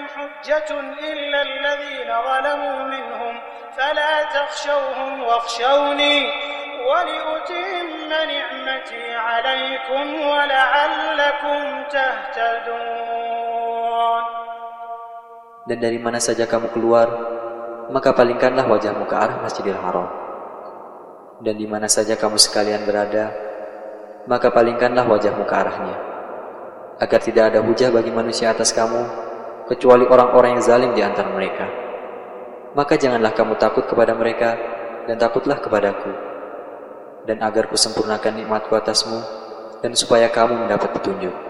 حجة إلا الذين ظلموا منهم فلا تخشوهم واخشوني ولأتم نعمتي عليكم ولعلكم تهتدون. Dan dari mana saja kamu keluar, maka palingkanlah wajahmu ke arah Masjidil Haram. Dan di mana saja kamu sekalian berada, maka palingkanlah wajahmu ke arahnya, agar tidak ada hujah bagi manusia atas kamu, kecuali orang-orang yang zalim di antara mereka. Maka janganlah kamu takut kepada mereka, dan takutlah kepadaku, dan agar kusempurnakan nikmatku atasmu, dan supaya kamu mendapat petunjuk.